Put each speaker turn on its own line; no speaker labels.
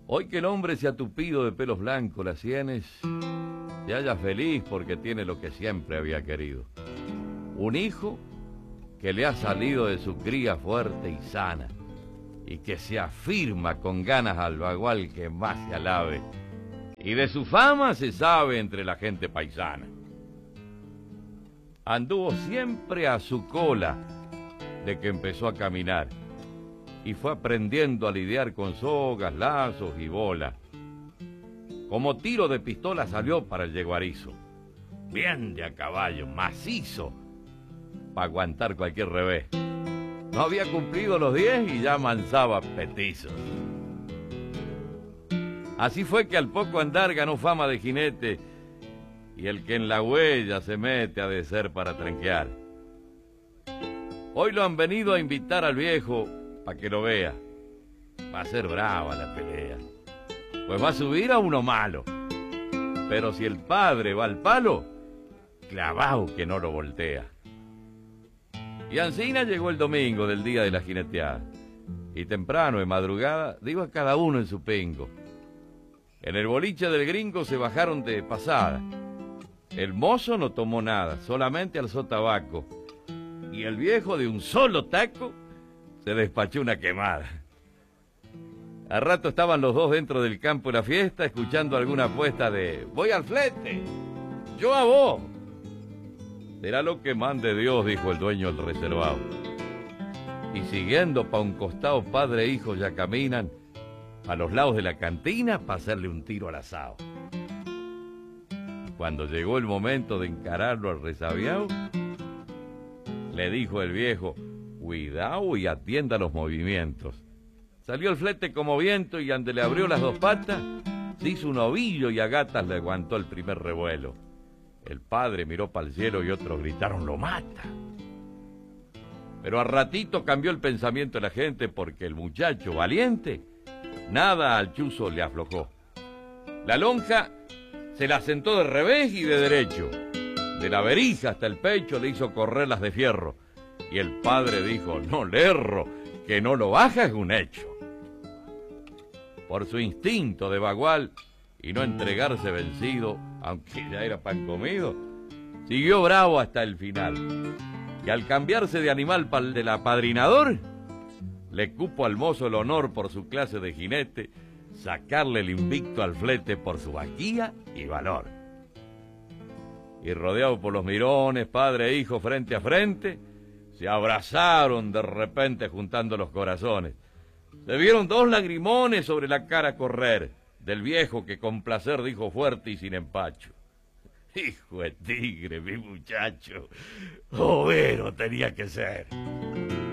Hoy que el hombre se ha tupido de pelos blancos las sienes, se halla feliz porque tiene lo que siempre había querido. Un hijo que le ha salido de su cría fuerte y sana, y que se afirma con ganas al bagual que más se alabe, y de su fama se sabe entre la gente paisana. Anduvo siempre a su cola de que empezó a caminar, y fue aprendiendo a lidiar con sogas, lazos y bolas. Como tiro de pistola salió para el yeguarizo, bien de a caballo, macizo, para aguantar cualquier revés. No había cumplido los 10 y ya mansaba petizos. Así fue que al poco andar ganó fama de jinete, y el que en la huella se mete ha de ser para tranquear. Hoy lo han venido a invitar al viejo para que lo vea. Va a ser brava la pelea, pues va a subir a uno malo. Pero si el padre va al palo, clavao que no lo voltea. Y ansina llegó el domingo del día de la jineteada, y temprano de madrugada digo a cada uno en su pingo. En el boliche del gringo se bajaron de pasada. El mozo no tomó nada, solamente alzó tabaco, y el viejo de un solo taco se despachó una quemada. Al rato estaban los dos dentro del campo de la fiesta, escuchando alguna apuesta de «Voy al flete, yo a vos». «Será lo que mande Dios», dijo el dueño del reservado. Y siguiendo pa' un costado padre e hijo ya caminan a los lados de la cantina para hacerle un tiro al asado. Cuando llegó el momento de encararlo al resabiado, le dijo el viejo: «Cuidado y atienda los movimientos». Salió el flete como viento y ande le abrió las dos patas, se hizo un ovillo y a gatas le aguantó el primer revuelo. El padre miró para el cielo y otros gritaron: «¡Lo mata!». Pero a ratito cambió el pensamiento de la gente, porque el muchacho valiente nada al chuzo le aflojó. La lonja se la sentó de revés y de derecho, de la verija hasta el pecho le hizo correr las de fierro, y el padre dijo: «No le erro, que no lo baja es un hecho». Por su instinto de bagual y no entregarse vencido, aunque ya era pan comido, siguió bravo hasta el final. Y al cambiarse de animal para el del apadrinador, le cupo al mozo el honor por su clase de jinete, sacarle el invicto al flete por su vaquía y valor. Y rodeado por los mirones, padre e hijo frente a frente, se abrazaron de repente juntando los corazones. Se vieron dos lagrimones sobre la cara correr, del viejo que con placer dijo fuerte y sin empacho: «Hijo de tigre, mi muchacho, overo tenía que ser».